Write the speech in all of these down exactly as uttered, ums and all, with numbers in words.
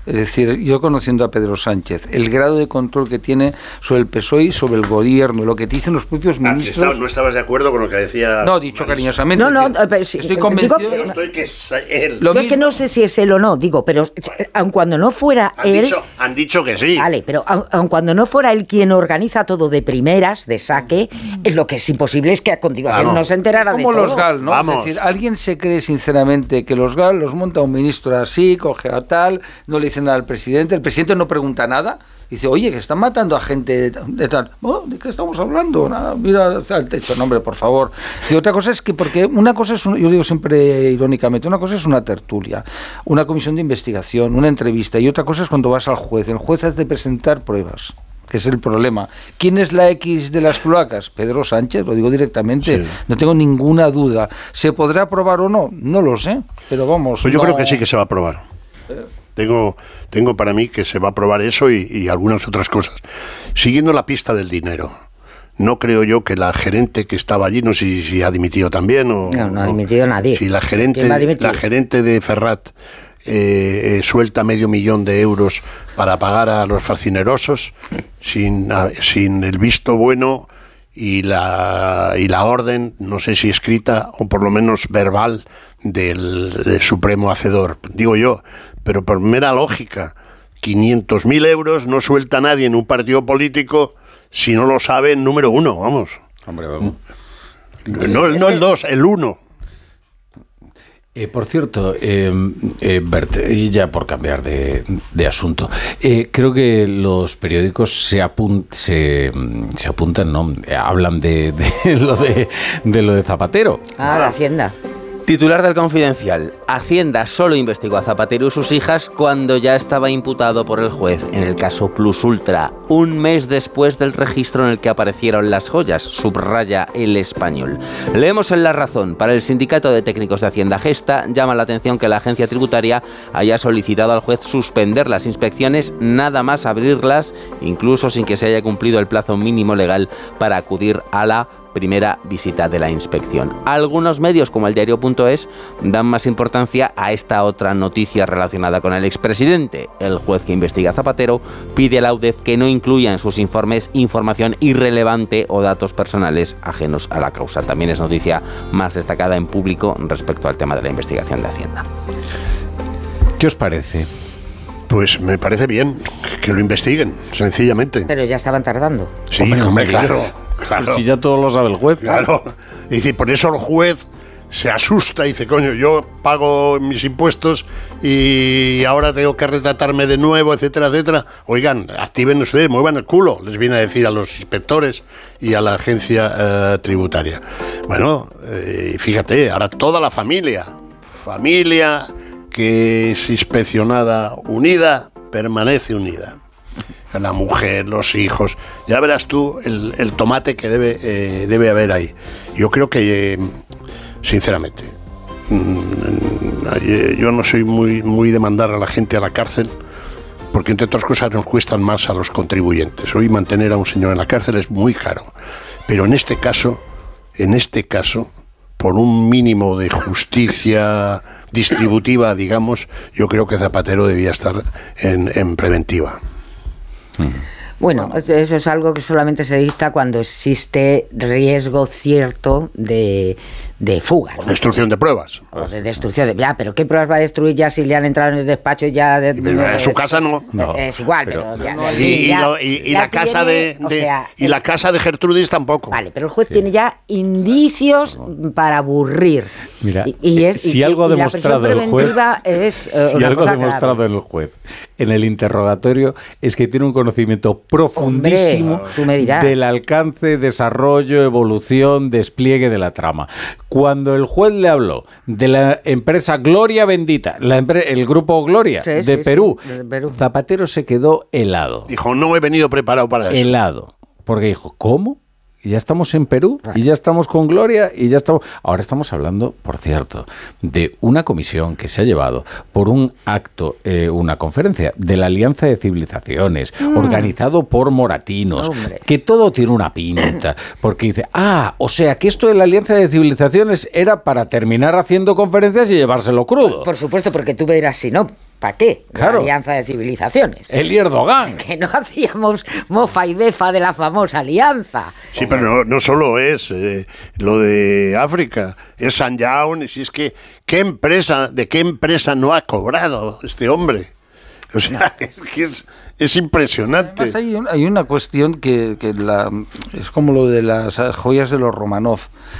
Es decir, yo conociendo a Pedro Sánchez, el grado de control que tiene sobre el P S O E y sobre el gobierno, lo que te dicen los propios ministros... Ah, estaba, ¿no estabas de acuerdo con lo que decía...? No, dicho cariñosamente. No, no, decir, pero si, estoy convencido... digo que, yo estoy que es él. Yo es que no sé si es él o no, digo, pero aun cuando no fuera han él... Dicho, han dicho que sí. Vale, pero aun, aun cuando no fuera él quien organiza todo de primeras, de saque, lo que es imposible es que a continuación Vamos. no se enterara de Como todo. los G A L, ¿no? Vamos. Es decir, ¿alguien se cree sinceramente que los G A L los monta un ministro así, coge a tal, no le dice nada al presidente, el presidente no pregunta nada? Dice, oye, que están matando a gente de, de tal. Oh, ¿de qué estamos hablando? Nada, mira al techo, no, hombre, por favor. Dice, otra cosa es que, porque una cosa es, un, yo digo siempre irónicamente, una cosa es una tertulia, una comisión de investigación, una entrevista, y otra cosa es cuando vas al juez. El juez hace de presentar pruebas, que es el problema. ¿Quién es la X de las cloacas? Pedro Sánchez, lo digo directamente, sí. No tengo ninguna duda. ¿Se podrá aprobar o no? No lo sé, pero vamos. Pues yo no... creo que sí que se va a aprobar. Eh. Tengo, tengo para mí que se va a aprobar eso y, y algunas otras cosas. Siguiendo la pista del dinero, no creo yo que la gerente que estaba allí, no sé si, si ha dimitido también o... No, no ha dimitido nadie. Si la gerente, la gerente de Ferrat eh, eh, suelta medio millón de euros para pagar a los fascinerosos sin, a, sin el visto bueno y la, y la orden, no sé si escrita o por lo menos verbal, del, del Supremo Hacedor, digo yo, pero por mera lógica, quinientos mil euros no suelta nadie en un partido político si no lo sabe el número uno, vamos. Hombre, vamos. No, no el dos, el uno. Eh, por cierto, eh, eh, Bert, y ya por cambiar de, de asunto, eh, creo que los periódicos se, apun- se, se apuntan, ¿no? Hablan de, de, lo de, de lo de Zapatero. Ah, la Hacienda. Titular del Confidencial. Hacienda solo investigó a Zapatero y sus hijas cuando ya estaba imputado por el juez en el caso Plus Ultra, un mes después del registro en el que aparecieron las joyas, subraya El Español. Leemos en La Razón. Para el Sindicato de Técnicos de Hacienda Gesta, llama la atención que la agencia tributaria haya solicitado al juez suspender las inspecciones, nada más abrirlas, incluso sin que se haya cumplido el plazo mínimo legal para acudir a la primera visita de la inspección. Algunos medios, como el diario.es, dan más importancia a esta otra noticia relacionada con el expresidente. El juez que investiga a Zapatero pide a la U D E F que no incluya en sus informes información irrelevante o datos personales ajenos a la causa. También es noticia más destacada en Público respecto al tema de la investigación de Hacienda. ¿Qué os parece? Pues me parece bien que lo investiguen, sencillamente. Pero ya estaban tardando. Sí, hombre, hombre, claro. Claro. Si ya todo lo sabe el juez. Claro. Y dice, por eso el juez se asusta y dice, coño, yo pago mis impuestos y ahora tengo que retratarme de nuevo, etcétera, etcétera. Oigan, activen ustedes, muevan el culo, les viene a decir a los inspectores y a la agencia eh, tributaria. Bueno, eh, fíjate, ahora toda la familia, familia que es inspeccionada unida, permanece unida. La mujer, los hijos, ya verás tú el, el tomate que debe, eh, debe haber ahí. Yo creo que, eh, sinceramente, mmm, yo no soy muy, muy de mandar a la gente a la cárcel, porque entre otras cosas nos cuestan más a los contribuyentes. Hoy mantener a un señor en la cárcel es muy caro, pero en este caso, en este caso, por un mínimo de justicia distributiva, digamos, yo creo que Zapatero debía estar en, en preventiva. Bueno, eso es algo que solamente se dicta cuando existe riesgo cierto de, de fuga, ¿no? O destrucción de pruebas. O de destrucción de... Ya, pero ¿qué pruebas va a destruir ya si le han entrado en el despacho ya? De, de, de, en su casa no. no es igual, pero... pero ya, no, y, y, ya, lo, y, y la tiene, casa de, de o sea, y el, la casa de Gertrudis tampoco. Vale, pero el juez sí. tiene ya indicios para aburrir. Mira, y, y es, si y, algo ha y demostrado la el juez, es uh, si una algo cosa ha demostrado grave. el juez en el interrogatorio es que tiene un conocimiento profundísimo Hombre, tú me dirás. del alcance, desarrollo, evolución, despliegue de la trama. Cuando el juez le habló de la empresa Gloria Bendita, la empre- el grupo Gloria sí, de, sí, Perú, sí, de Perú, Zapatero se quedó helado. Dijo, no he venido preparado para eso. Helado. Porque dijo, ¿cómo? Y ya estamos en Perú, y ya estamos con Gloria, y ya estamos... Ahora estamos hablando, por cierto, de una comisión que se ha llevado por un acto, eh, una conferencia de la Alianza de Civilizaciones, mm. organizado por moratinos, Hombre. que todo tiene una pinta, porque dice, ah, o sea, que esto de la Alianza de Civilizaciones era para terminar haciendo conferencias y llevárselo crudo. Por supuesto, porque tú me dirás, si no... ¿para qué? Claro. La alianza de civilizaciones. El Erdogan. Que no hacíamos mofa y befa de la famosa alianza. Sí, pero no, no solo es eh, lo de África, es Sanjaun, y si es que, ¿qué empresa, de qué empresa no ha cobrado este hombre? O sea, es que es, es impresionante. Además hay, un- hay una cuestión que, que la, es como lo de las joyas de los Romanov.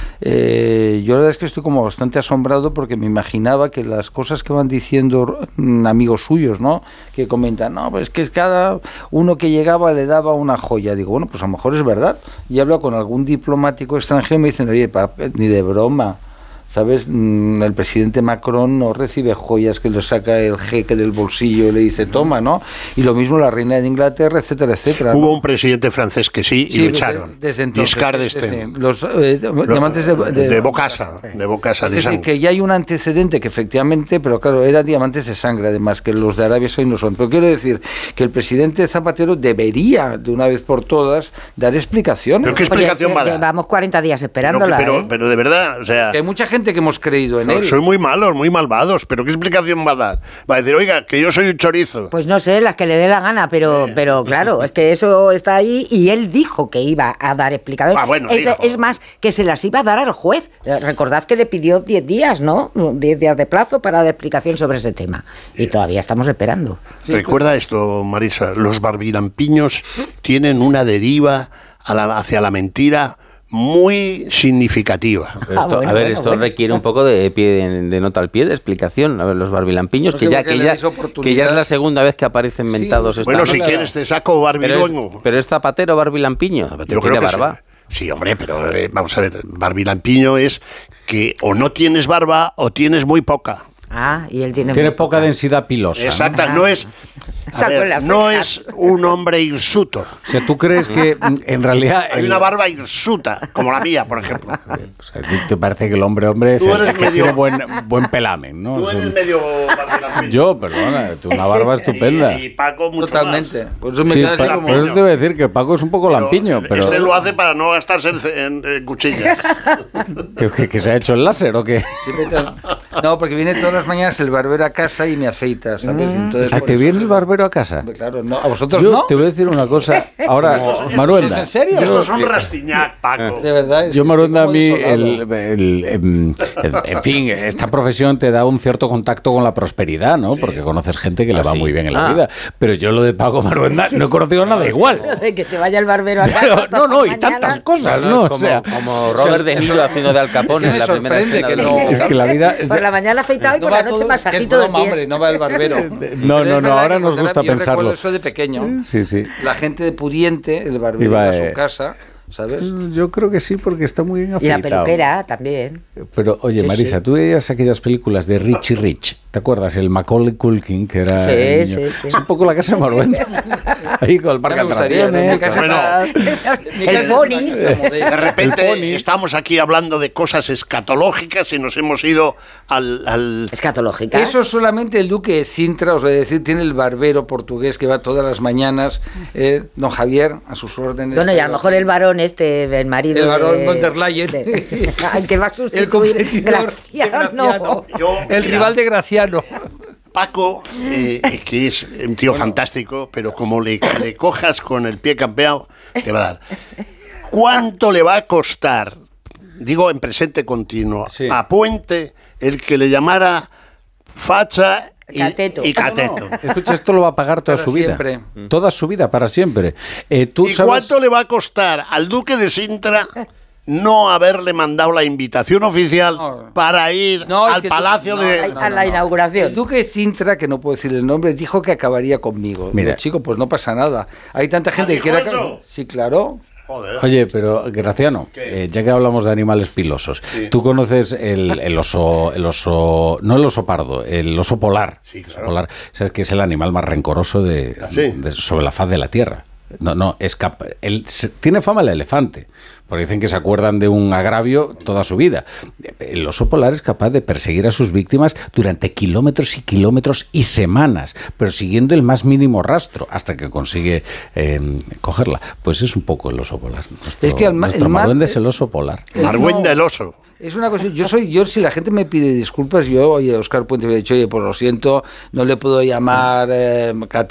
Eh, yo la verdad es que estoy como bastante asombrado porque me imaginaba que las cosas que van diciendo mm, amigos suyos, ¿no? Que comentan, no, pues es que cada uno que llegaba le daba una joya. Digo, bueno, pues a lo mejor es verdad. Y hablo con algún diplomático extranjero y me dicen, oye, pa, ni de broma. ¿Sabes? Mm, El presidente Macron no recibe joyas que le saca el jeque del bolsillo y le dice, toma, ¿no? Y lo mismo la reina de Inglaterra, etcétera, etcétera. ¿no? Hubo un presidente francés que sí, y Sí, lo desde- echaron. desde entonces, Giscard desde- d'Estaing. los eh, diamantes de, de, de Bocasa, de Bocasa, Es de decir, sangre. que ya hay un antecedente que efectivamente, pero claro, eran diamantes de sangre, además, que los de Arabia Saudí no son. Pero quiero decir que el presidente Zapatero debería, de una vez por todas, dar explicaciones. Pero ¿qué Oye, explicación que va a dar? llevamos cuarenta días Pero, esperándola, pero, ¿eh? pero de verdad, o sea, Que hay mucha gente que hemos creído en no, él. soy muy malos, muy malvados, pero ¿qué explicación va a dar? Va a decir, oiga, que yo soy un chorizo. Pues no sé, las que le dé la gana, pero, pero claro, es que eso está ahí y él dijo que iba a dar explicaciones. Ah, bueno, es, dijo. es más, que se las iba a dar al juez. Eh, Recordad que le pidió diez días, ¿no? diez días de plazo para dar explicación sobre ese tema. Y todavía estamos esperando. Recuerda esto, Marisa, los barbilampiños tienen una deriva a la- hacia la mentira muy significativa. Pero esto- Ah, bueno, a ver, bueno, esto bueno. requiere un poco de, pie, de, de nota al pie, de explicación. A ver, los barbilampiños, No que, sé ya, por qué que, le ya, dais oportunidad. que ya es la segunda vez que aparecen mentados. esta Bueno, si noche. quieres te saco pero, barbiluengo. es, pero es Zapatero barbilampiño. Yo Tiene creo que barba. sí. Sí, hombre, pero eh, vamos a ver, barbilampiño es que o no tienes barba o tienes muy poca. Ah, y él tiene... Tiene muy poca densidad pilosa. ¿no? Exacta, Ah. no es a Sacó ver, las no cejas. es un hombre hirsuto. O sea, ¿tú crees que mm, en realidad... Hay el- una barba hirsuta, como la mía, por ejemplo. O sea, ¿te- ¿te parece que el hombre hombre es Tú el eres que medio- tiene buen, buen pelamen, ¿no? Tú Es eres un- medio barbilampiño. Yo, perdona, tú una barba estupenda. Y, y Paco mucho Totalmente. más. Por eso me Sí, queda así pa- como... por eso te voy a decir que Paco es un poco lampiño, pero Este lo hace para no gastarse en, en- en cuchillas. que, que- que se ha hecho el láser o qué. Sí, vete- No, porque viene todas las mañanas el barbero a casa y me afeita, ¿sabes? Entonces, Ah, por ¿te eso- viene el barbero a casa? Hombre, Claro, no. ¿A vosotros Yo no? te voy a decir una cosa. Ahora, Maruenda. ¿Es en serio? Estos son Rastignac, Paco. De verdad. es Yo, que Maruenda, a estoy mí, como desolado. el, el- em, el- en fin, esta profesión te da un cierto contacto con la prosperidad, ¿no? Porque conoces gente que le Ah, va sí. muy bien en la Ah. vida. Pero yo lo de Paco Maruenda no he conocido nada igual. De que te vaya el barbero a casa. Pero, todas no, no, y las tantas mañanas. cosas, No, ¿no? es O como, sea, como o sea, Robert De Niro haciendo de Al Capone Sí, en la me primera sorprende escena que de- no- es que la vida... Por la mañana afeitado y No por la va noche todo- masajito de que es broma, pies. hombre, no va el barbero. No, Pero no, es no, verdad ahora que nos cuando gusta era- yo recuerdo pensarlo. eso de pequeño. Sí, sí. La gente de pudiente, el barbero Iba, iba a eh, su casa, ¿sabes? Yo creo que sí, porque está muy bien Y la afeitado. peluquera también. Pero, oye, Sí, Marisa, sí. tú veías aquellas películas de Richie Rich, ¿te acuerdas? El Macaulay Culkin, que era Sí, el sí, niño. sí. Es un poco la casa de Maruenda. Ahí con el parque Ya me gustaría, atracciones. ¿no? Mi casa Bueno. está- mi El casa es una pony. casa De modesta. repente El pony. estamos aquí hablando de cosas escatológicas y nos hemos ido al... al- Escatológica. Eso solamente el duque de Sintra, os voy a decir, tiene el barbero portugués que va todas las mañanas, eh, don Javier, a sus órdenes. Bueno, y a lo mejor el varón este, el marido El varón de- von der Leyen. de- al que va a El sustituir competidor Graciano. de Graciano. Yo, El mira, rival de Graciano. Paco, eh, que es un tío fantástico, pero como le, le cojas con el pie campeado, te va a dar. ¿Cuánto le va a costar, digo en presente continuo, Sí. a Puente el que le llamara facha y Cateto. y cateto? Escucha, esto lo va a pagar toda Para su vida. siempre. Toda su vida, para siempre. Eh, ¿tú ¿Y sabes? cuánto le va a costar al duque de Sintra no haberle mandado la invitación oficial No. para ir No, es al que tú- palacio no, de... no, A la El inauguración. duque de Sintra, que no puedo decir el nombre, dijo que acabaría conmigo. Mira. Digo, chico, pues no pasa nada. Hay tanta gente que dijo quiere... eso? Sí, claro. Joder. Oye, pero Graciano, eh, ya que hablamos de animales pilosos, Sí. tú conoces el, el oso, el oso, no el oso pardo, el oso polar. Sí, El oso claro. polar, sabes que es el animal más rencoroso de, ¿Ah, sí? de- sobre la faz de la Tierra. No, no, es cap- el, se, tiene fama el elefante, porque dicen que se acuerdan de un agravio toda su vida. El oso polar es capaz de perseguir a sus víctimas durante kilómetros y kilómetros y semanas, pero siguiendo el más mínimo rastro hasta que consigue eh, cogerla. Pues es un poco el oso polar. Nuestro, es que el, nuestro el mar, Marwende es el oso polar. El, Marwende no, el oso. Es una cosa, yo soy, yo si la gente me pide disculpas, yo, oye, Óscar Puente me ha dicho, oye, pues lo siento, no le puedo llamar eh, catedrático